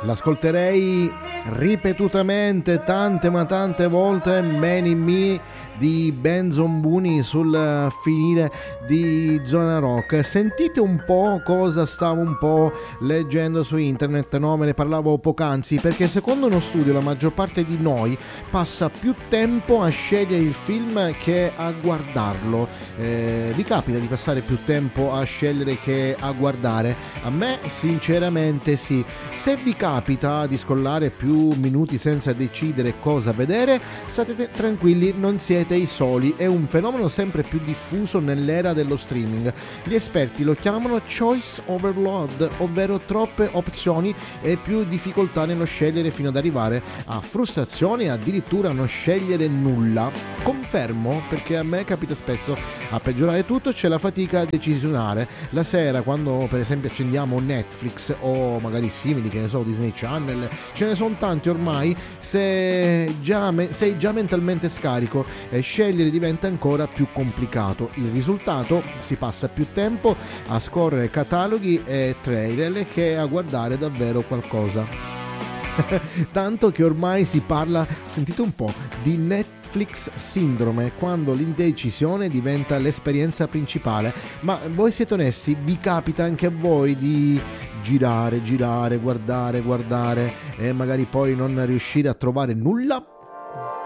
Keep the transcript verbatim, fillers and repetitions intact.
L'ascolterei ripetutamente tante ma tante volte, Many Me di Ben Zombuni sul finire di Zona Rock. Sentite un po' cosa stavo un po' leggendo su internet, no? Me ne parlavo poc'anzi, perché secondo uno studio la maggior parte di noi passa più tempo a scegliere il film che a guardarlo. Eh, vi capita di passare più tempo a scegliere che a guardare? A me sinceramente sì. Se vi capita di scollare più minuti senza decidere cosa vedere, state te- tranquilli, non siete i soli. È un fenomeno sempre più diffuso nell'era dello streaming. Gli esperti lo chiamano choice overload, ovvero troppe opzioni e più difficoltà nello scegliere, fino ad arrivare a frustrazione e addirittura non scegliere nulla. Confermo, perché a me capita spesso. A peggiorare tutto c'è la fatica decisionale. La sera, quando per esempio accendiamo Netflix o magari simili, che ne so, Disney Channel, ce ne sono tanti ormai, se già me- sei già mentalmente scarico e scegliere diventa ancora più complicato. Il risultato: si passa più tempo a scorrere cataloghi e trailer che a guardare davvero qualcosa. Tanto che ormai si parla, sentite un po', di Netflix Syndrome, quando l'indecisione diventa l'esperienza principale. Ma voi siete onesti? Vi capita anche a voi di girare, girare, guardare, guardare e magari poi non riuscire a trovare nulla?